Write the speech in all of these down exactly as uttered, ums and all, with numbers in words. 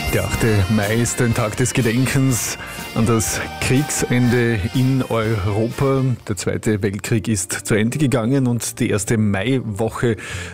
Der achte Mai ist ein Tag des Gedenkens an das Kriegsende in Europa. Der Zweite Weltkrieg ist zu Ende gegangen und die erste Maiwoche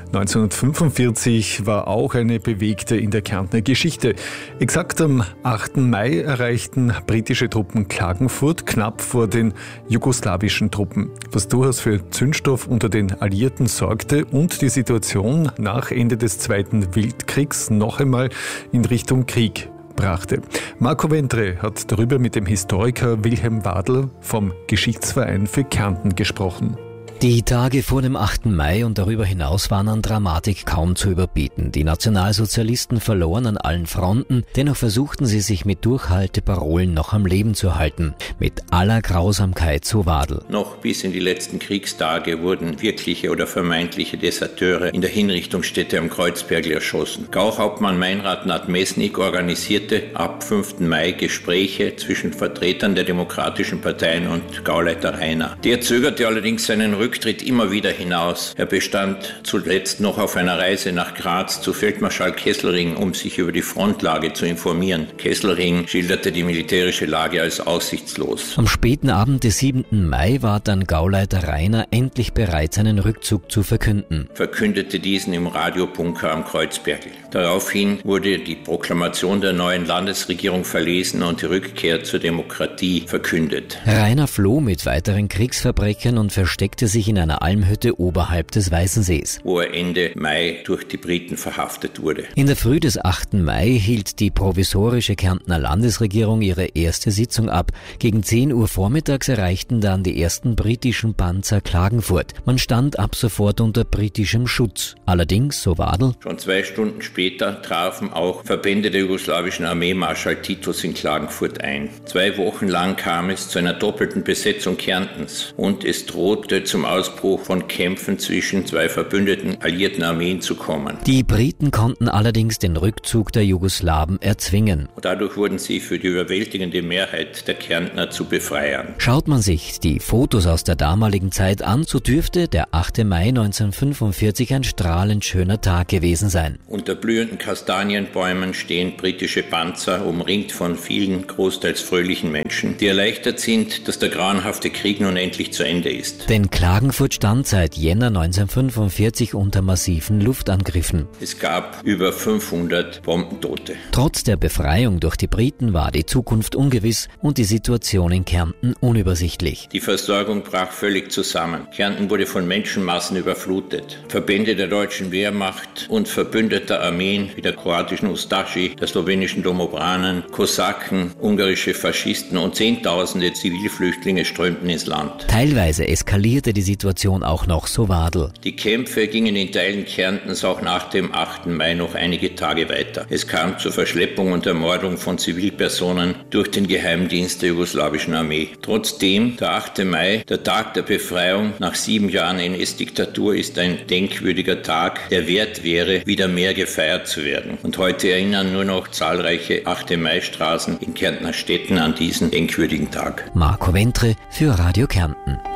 neunzehnhundertfünfundvierzig war auch eine bewegte in der Kärntner Geschichte. Exakt am achten Mai erreichten britische Truppen Klagenfurt knapp vor den jugoslawischen Truppen, was durchaus für Zündstoff unter den Alliierten sorgte und die Situation nach Ende des Zweiten Weltkriegs noch einmal in Richtung Krieg brachte. Marco Ventre hat darüber mit dem Historiker Wilhelm Wadl vom Geschichtsverein für Kärnten gesprochen. Die Tage vor dem achten Mai und darüber hinaus waren an Dramatik kaum zu überbieten. Die Nationalsozialisten verloren an allen Fronten, dennoch versuchten sie sich mit Durchhalteparolen noch am Leben zu halten. Mit aller Grausamkeit, so Wadl. Noch bis in die letzten Kriegstage wurden wirkliche oder vermeintliche Deserteure in der Hinrichtungsstätte am Kreuzbergl erschossen. Gauhauptmann Meinrad Nadmesnik organisierte ab fünften Mai Gespräche zwischen Vertretern der demokratischen Parteien und Gauleiter Rainer. Der zögerte allerdings seinen Rücktritt immer wieder hinaus. Er bestand zuletzt noch auf einer Reise nach Graz zu Feldmarschall Kesselring, um sich über die Frontlage zu informieren. Kesselring schilderte die militärische Lage als aussichtslos. Am späten Abend des siebten Mai war dann Gauleiter Rainer endlich bereit, seinen Rückzug zu verkünden. Verkündete diesen im Radiobunker am Kreuzbergl. Daraufhin wurde die Proklamation der neuen Landesregierung verlesen und die Rückkehr zur Demokratie verkündet. Rainer floh mit weiteren Kriegsverbrechern und versteckte sich in einer Almhütte oberhalb des Weißensees, wo er Ende Mai durch die Briten verhaftet wurde. In der Früh des achten Mai hielt die provisorische Kärntner Landesregierung ihre erste Sitzung ab. Gegen zehn Uhr vormittags erreichten dann die ersten britischen Panzer Klagenfurt. Man stand ab sofort unter britischem Schutz. Allerdings, so Wadl, schon zwei Stunden später trafen auch Verbände der jugoslawischen Armee Marschall Titos in Klagenfurt ein. Zwei Wochen lang kam es zu einer doppelten Besetzung Kärntens und es drohte zum Ausbruch von Kämpfen zwischen zwei verbündeten alliierten Armeen zu kommen. Die Briten konnten allerdings den Rückzug der Jugoslawen erzwingen. Und dadurch wurden sie für die überwältigende Mehrheit der Kärntner zu Befreiern. Schaut man sich die Fotos aus der damaligen Zeit an, so dürfte der achte Mai neunzehnhundertfünfundvierzig ein strahlend schöner Tag gewesen sein. Unter blühenden Kastanienbäumen stehen britische Panzer, umringt von vielen, großteils fröhlichen Menschen, die erleichtert sind, dass der grauenhafte Krieg nun endlich zu Ende ist. Denn Klagenfurt stand seit Jänner neunzehnhundertfünfundvierzig unter massiven Luftangriffen. Es gab über fünfhundert Bombentote. Trotz der Befreiung durch die Briten war die Zukunft ungewiss und die Situation in Kärnten unübersichtlich. Die Versorgung brach völlig zusammen. Kärnten wurde von Menschenmassen überflutet. Verbände der deutschen Wehrmacht und verbündeter Armeen wie der kroatischen Ustaši, der slowenischen Domobranen, Kosaken, ungarische Faschisten und Zehntausende Zivilflüchtlinge strömten ins Land. Teilweise eskalierte die Situation auch noch, so Wadl. Die Kämpfe gingen in Teilen Kärntens auch nach dem achten Mai noch einige Tage weiter. Es kam zur Verschleppung und Ermordung von Zivilpersonen durch den Geheimdienst der jugoslawischen Armee. Trotzdem, der achte Mai, der Tag der Befreiung nach sieben Jahren N S-Diktatur, ist ein denkwürdiger Tag, der wert wäre, wieder mehr gefeiert zu werden. Und heute erinnern nur noch zahlreiche achte Mai-Straßen in Kärntner Städten an diesen denkwürdigen Tag. Marco Ventre für Radio Kärnten.